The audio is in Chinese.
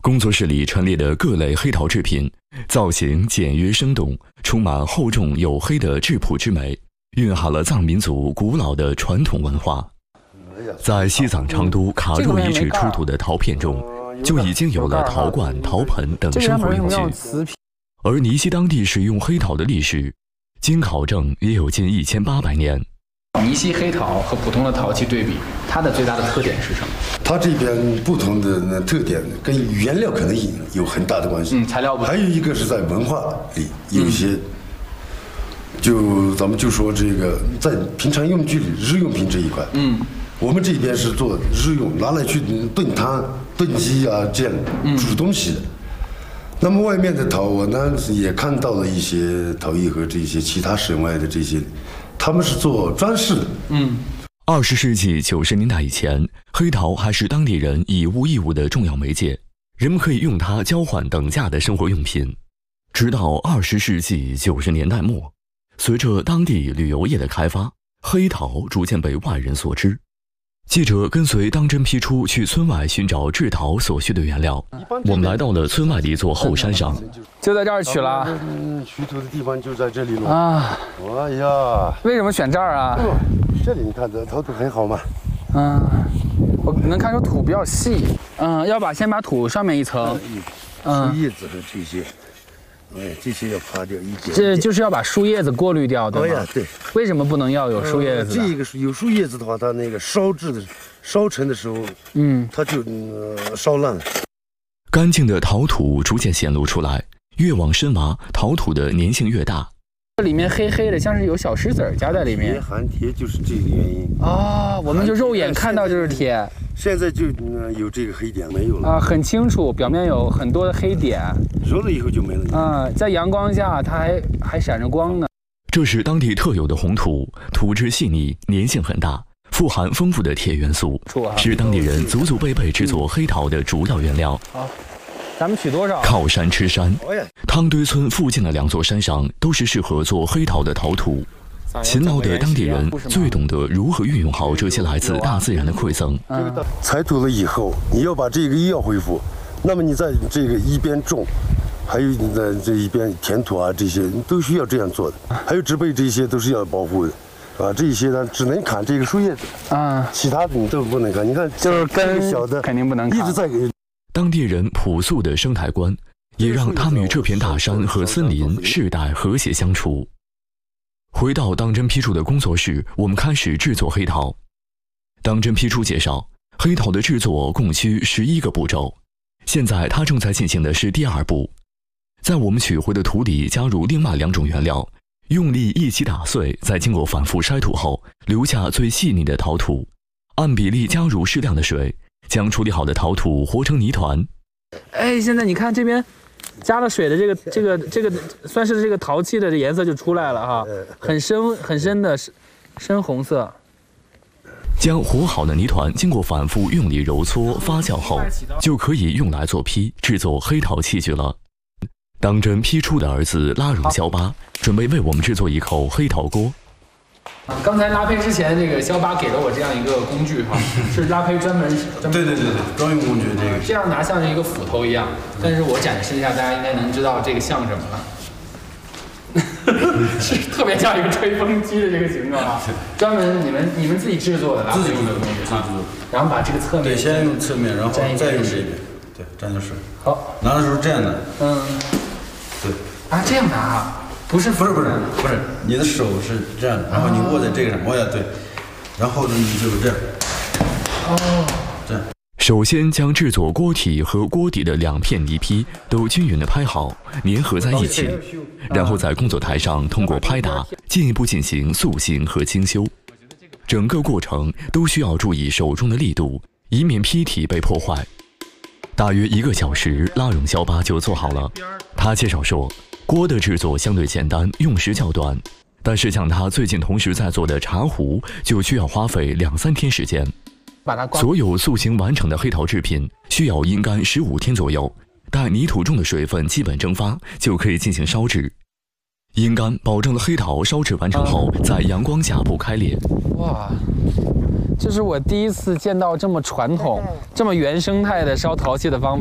工作室里陈列的各类黑陶制品，造型简约生动，充满厚重黝黑的质朴之美，蕴含了藏民族古老的传统文化。在西藏成都卡若遗址出土的陶片中，就已经有了陶罐、陶盆等生活用具。而尼西当地使用黑陶的历史，经考证也有近1800年。 尼西黑陶和普通的陶器对比，它的最大的特点是什么？ 它这边不同的特点跟原料可能有很大的关系。 材料不同。 还有一个是在文化里有一些，咱们就说这个在平常用具里日用品这一块，我们这边是做日用，拿来去炖汤、炖鸡啊这样煮东西的。那么外面的陶，我呢也看到了一些陶艺和这些其他省外的这些。他们是做装饰的。 20世纪90年代以前，黑陶还是当地人以物易物的重要媒介，人们可以用它交换等价的生活用品。直到20世纪90年代末，随着当地旅游业的开发，黑陶逐渐被外人所知。记者跟随当真批出去村外寻找制陶所需的原料，我们来到了村外的一座后山上， 就在这儿取了。 取土的地方就在这里了啊！ 哎呀， 为什么选这儿啊？ 这里你看这陶土很好嘛。 我能看出土比较细。先把土上面一层， 树叶子和这些，这些要扒掉一点。 这就是要把树叶子过滤掉，对吗？ 对。 为什么不能要有树叶子？ 这个是有树叶子的话，它那个烧成的时候，它就烧烂了。 干净的陶土逐渐显露出来，越往深挖，陶土的粘性越大。 这里面黑黑的，像是有小石子儿夹在里面。 含铁就是这个原因。 我们就肉眼看到就是铁。 现在就有这个黑点没有了很清楚，表面有很多的黑点。 揉了以后就没了。 在阳光下它还闪着光呢。 这是当地特有的红土，土质细腻，粘性很大，富含丰富的铁元素，是当地人祖祖辈辈制作黑陶的主要原料。 好，咱们取多少？ 靠山吃山，汤堆村附近的2座山上都是适合做黑陶的陶土。勤劳的当地人最懂得如何运用好这些来自大自然的馈赠。 采土了以后，你要把这个要恢复，那么你在这个一边种，还有你在这一边填土啊，这些都需要这样做的。还有植被这些都是要保护的，这些呢只能砍这个树叶子，其他的你都不能砍。你看， 就是根小的肯定不能砍， 一直在给。 当地人朴素的生态观，也让他们与这片大山和森林世代和谐相处。回到当真批出的工作室，我们开始制作黑陶。当真批出介绍，黑陶的制作共需11个步骤，现在他正在进行的是第2步，在我们取回的土里加入另外2种原料，用力一起打碎，再经过反复筛土后，留下最细腻的陶土，按比例加入适量的水，将处理好的陶土和成泥团。 现在你看这边加了水的这个算是这个陶器的颜色就出来了哈，很深的深红色。 将和好的泥团经过反复用力揉搓发酵后，就可以用来做坯，制作黑陶器具了。当真批出的儿子拉荣肖巴准备为我们制作一口黑陶锅。 刚才拉胚之前，这个肖巴给了我这样一个工具哈，是拉胚专门对，专用工具这个。 这样拿像是一个斧头一样，但是我展示一下，大家应该能知道这个像什么了。是特别像一个吹风机的这个形状啊，专门你们自己制作的， 自己用的工具，自己制作。 然后把这个侧面， 对，先用侧面，然后再用这边，对，沾点水。 好， 拿的时候这样的，对。 这样拿啊。不是， 你的手是这样的，然后你握在这个上，对，然后呢你就这样，这样。 首先将制作锅体和锅底的2片泥坯都均匀地拍好，粘合在一起，然后在工作台上通过拍打进一步进行塑形和精修。整个过程都需要注意手中的力度，以免坯体被破坏。大约1个小时，拉荣肖巴就做好了。他介绍说，锅的制作相对简单，用时较短，但是像他最近同时在做的茶壶，就需要花费2-3天时间。所有塑形完成的黑陶制品需要阴干15天左右，待泥土中的水分基本蒸发，就可以进行烧制。阴干保证了黑陶烧制完成后在阳光下不开裂。 哇，这是我第一次见到这么传统、这么原生态的烧陶器的方法。